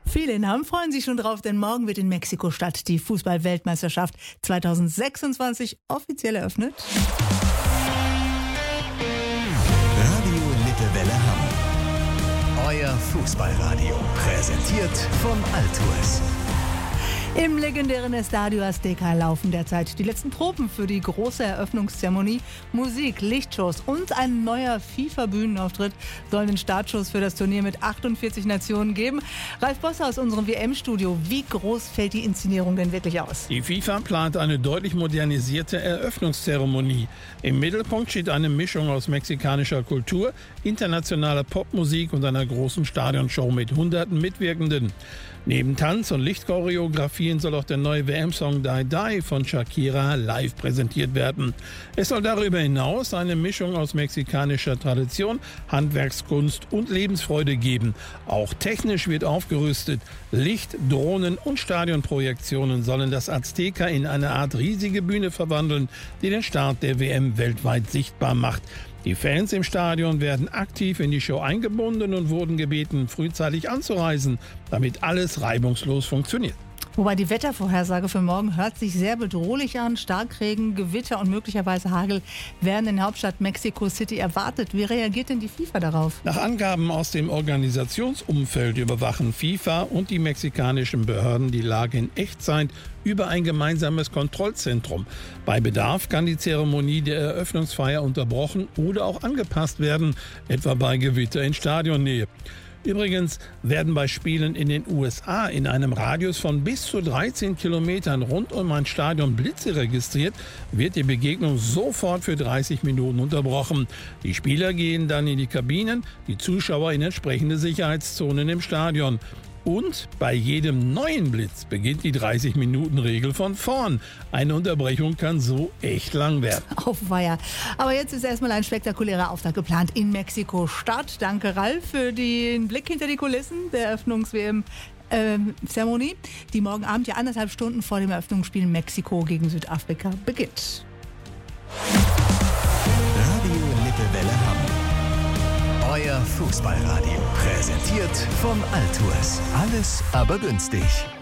Viele in Hamm freuen sich schon drauf, denn morgen wird in Mexiko-Stadt die Fußball-Weltmeisterschaft 2026 offiziell eröffnet. Radio Lippewelle Hamm. Euer Fußballradio. Präsentiert von Altours. Im legendären Estadio Azteca laufen derzeit die letzten Proben für die große Eröffnungszeremonie. Musik, Lichtshows und ein neuer FIFA-Bühnenauftritt sollen den Startschuss für das Turnier mit 48 Nationen geben. Ralf Bosse aus unserem WM-Studio. Wie groß fällt die Inszenierung denn wirklich aus? Die FIFA plant eine deutlich modernisierte Eröffnungszeremonie. Im Mittelpunkt steht eine Mischung aus mexikanischer Kultur, internationaler Popmusik und einer großen Stadionshow mit Hunderten Mitwirkenden. Neben Tanz- und Lichtchoreografien soll auch der neue WM-Song Die Die von Shakira live präsentiert werden. Es soll darüber hinaus eine Mischung aus mexikanischer Tradition, Handwerkskunst und Lebensfreude geben. Auch technisch wird aufgerüstet. Licht, Drohnen und Stadionprojektionen sollen das Azteca in eine Art riesige Bühne verwandeln, die den Start der WM weltweit sichtbar macht. Die Fans im Stadion werden aktiv in die Show eingebunden und wurden gebeten, frühzeitig anzureisen, damit alles reibungslos funktioniert. Wobei die Wettervorhersage für morgen hört sich sehr bedrohlich an. Starkregen, Gewitter und möglicherweise Hagel werden in der Hauptstadt Mexico City erwartet. Wie reagiert denn die FIFA darauf? Nach Angaben aus dem Organisationsumfeld überwachen FIFA und die mexikanischen Behörden die Lage in Echtzeit über ein gemeinsames Kontrollzentrum. Bei Bedarf kann die Zeremonie der Eröffnungsfeier unterbrochen oder auch angepasst werden, etwa bei Gewitter in Stadionnähe. Übrigens werden bei Spielen in den USA in einem Radius von bis zu 13 Kilometern rund um ein Stadion Blitze registriert, wird die Begegnung sofort für 30 Minuten unterbrochen. Die Spieler gehen dann in die Kabinen, die Zuschauer in entsprechende Sicherheitszonen im Stadion. Und bei jedem neuen Blitz beginnt die 30-Minuten-Regel von vorn. Eine Unterbrechung kann so echt lang werden. Auweia. Aber jetzt ist erstmal ein spektakulärer Auftakt geplant in Mexiko-Stadt. Danke, Ralf, für den Blick hinter die Kulissen der Eröffnungs-WM-Zeremonie, die morgen Abend ja 1,5 Stunden vor dem Eröffnungsspiel Mexiko gegen Südafrika beginnt. Radio Lippewelle Hamm. Euer Fußballradio. Präsentiert von Altours. Alles aber günstig.